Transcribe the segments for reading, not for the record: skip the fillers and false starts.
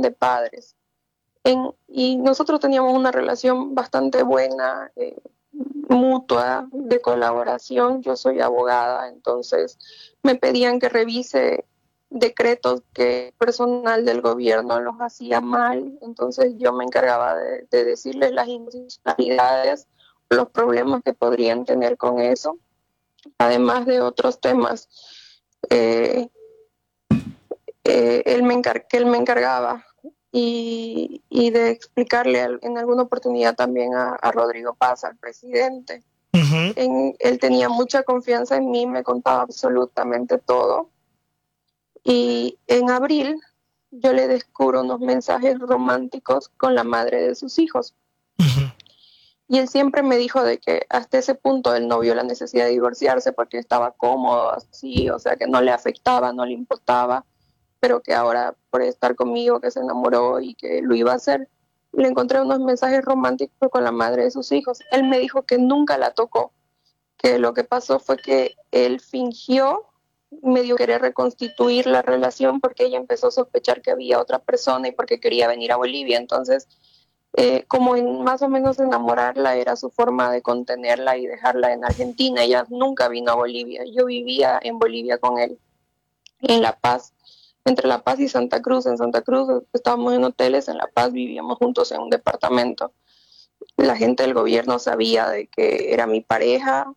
de padres. Y nosotros teníamos una relación bastante buena, mutua, de colaboración. Yo soy abogada, entonces me pedían que revise decretos que personal del gobierno los hacía mal, entonces yo me encargaba de decirles las inconstitucionalidades, los problemas que podrían tener con eso, además de otros temas. Eh, que él me encargaba y de explicarle en alguna oportunidad también a Rodrigo Paz, al presidente. Él tenía mucha confianza en mí, me contaba absolutamente todo. Y en abril yo le descubro unos mensajes románticos con la madre de sus hijos. Y él siempre me dijo de que hasta ese punto él no vio la necesidad de divorciarse porque estaba cómodo así, o sea que no le afectaba, no le importaba, pero que ahora por estar conmigo, que se enamoró y que lo iba a hacer. Le encontré unos mensajes románticos con la madre de sus hijos. Él me dijo que nunca la tocó, que lo que pasó fue que él fingió medio querer reconstituir la relación porque ella empezó a sospechar que había otra persona y porque quería venir a Bolivia. Entonces, como en más o menos enamorarla era su forma de contenerla y dejarla en Argentina. Ella nunca vino a Bolivia. Yo vivía en Bolivia con él, en La Paz, entre La Paz y Santa Cruz. En Santa Cruz estábamos en hoteles, en La Paz vivíamos juntos en un departamento. La gente del gobierno sabía de que era mi pareja.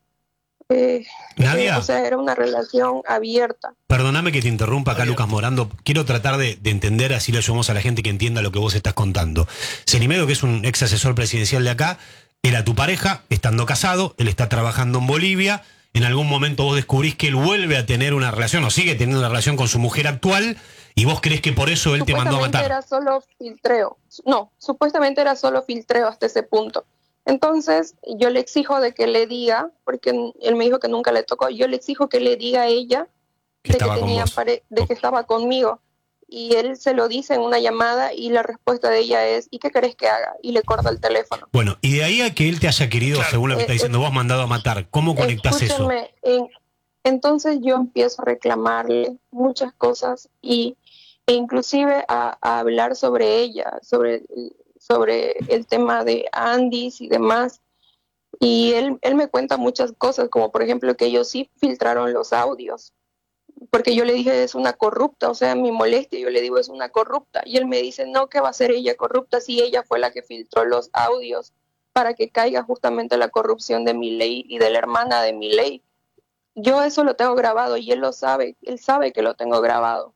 Nadia, O sea, era una relación abierta. perdóname que te interrumpa acá, Lucas Morando. Quiero tratar de entender, así le ayudamos a la gente que entienda lo que vos estás contando. Cerimedo, que es un ex asesor presidencial de acá, era tu pareja, estando casado, él está trabajando en Bolivia. En algún momento vos descubrís que él vuelve a tener una relación, o sigue teniendo una relación con su mujer actual, y vos crees que por eso él te mandó a matar. Era solo filtreo. No, supuestamente era solo filtreo hasta ese punto. Entonces, yo le exijo de que le diga, porque él me dijo que nunca le tocó, yo le exijo que le diga a ella Que de que estaba con vos. de que estaba conmigo. Y él se lo dice en una llamada y la respuesta de ella es, ¿y qué querés que haga? Y le corta el teléfono. Bueno, y de ahí a que él te haya querido, según lo que está diciendo vos, mandado a matar, ¿cómo conectás eso? Entonces yo empiezo a reclamarle muchas cosas e inclusive a hablar sobre ella, sobre el tema de Andis y demás. Y él me cuenta muchas cosas, como por ejemplo que ellos sí filtraron los audios, porque yo le dije es una corrupta, o sea, mi molestia, yo le digo es una corrupta. Y él me dice, no, que va a ser ella corrupta si ella fue la que filtró los audios para que caiga justamente la corrupción de Milei y de la hermana de Milei. Yo eso lo tengo grabado y él lo sabe, él sabe que lo tengo grabado.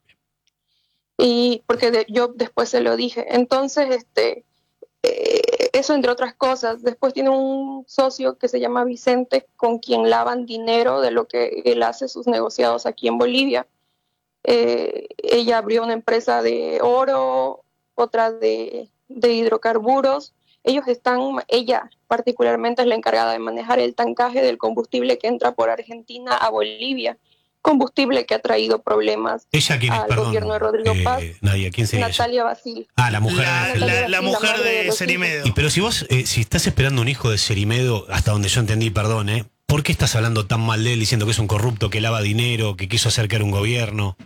Y porque yo después se lo dije. Entonces, eso entre otras cosas. Después tiene un socio que se llama Vicente, con quien lavan dinero de lo que él hace sus negociados aquí en Bolivia. Ella abrió una empresa de oro, otra de hidrocarburos. Ella particularmente es la encargada de manejar el tancaje del combustible que entra por Argentina a Bolivia, combustible que ha traído problemas ¿Ella quién es? al Perdón, gobierno de Rodrigo Paz. Nadia, ¿quién sería Natalia ella? Basil. Ah, la mujer de La mujer de Cerimedo. Y pero si vos, si estás esperando un hijo de Cerimedo, hasta donde yo entendí, perdón, ¿por qué estás hablando tan mal de él, diciendo que es un corrupto, que lava dinero, que quiso acercar un gobierno?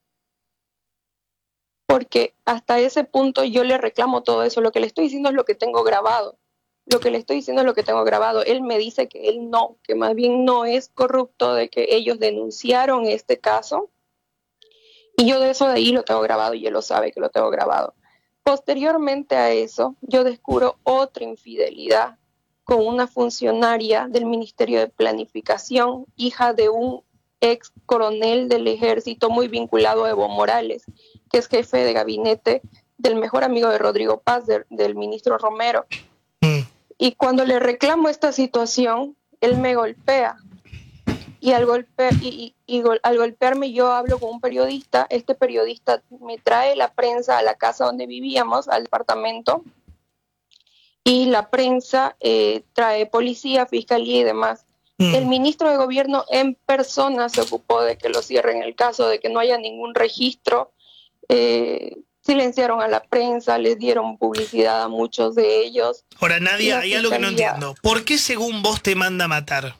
Porque hasta ese punto yo le reclamo todo eso. Lo que le estoy diciendo es lo que tengo grabado. Lo que le estoy diciendo es lo que tengo grabado. Él me dice que él no, que más bien no es corrupto, de que ellos denunciaron este caso. Y yo de eso de ahí lo tengo grabado y él lo sabe que lo tengo grabado. Posteriormente a eso, yo descubro otra infidelidad con una funcionaria del Ministerio de Planificación, hija de un ex coronel del ejército muy vinculado a Evo Morales, que es jefe de gabinete del mejor amigo de Rodrigo Paz, del ministro Romero. Y cuando le reclamo esta situación, él me golpea. Y al golpearme yo hablo con un periodista. Este periodista me trae la prensa a la casa donde vivíamos, al departamento. Y la prensa trae policía, fiscalía y demás. El ministro de gobierno en persona se ocupó de que lo cierren el caso, de que no haya ningún registro. Silenciaron a la prensa, les dieron publicidad a muchos de ellos. Ahora, Nadia, hay algo que no entiendo. ¿Por qué según vos te manda a matar?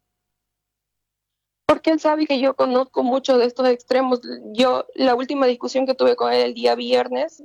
Porque él sabe que yo conozco mucho de estos extremos. La última discusión que tuve con él el día viernes,